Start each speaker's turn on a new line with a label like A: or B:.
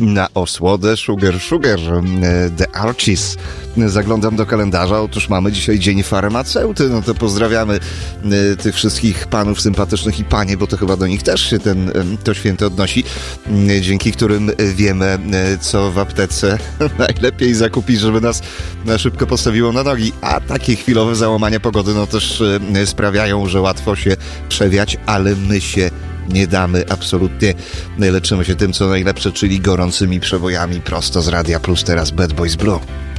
A: Na osłodę Sugar Sugar, The Archies. Zaglądam do kalendarza, otóż mamy dzisiaj Dzień Farmaceuty, no to pozdrawiamy tych wszystkich panów sympatycznych i panie, bo to chyba do nich też się to święto odnosi, dzięki którym wiemy, co w aptece najlepiej zakupić, żeby nas na szybko postawiło na nogi, a takie chwilowe załamania pogody no też sprawiają, że łatwo się przewiać, ale my się nie damy absolutnie. Leczymy się tym, co najlepsze, czyli gorącymi przebojami prosto z Radia Plus, teraz Bad Boys Blue.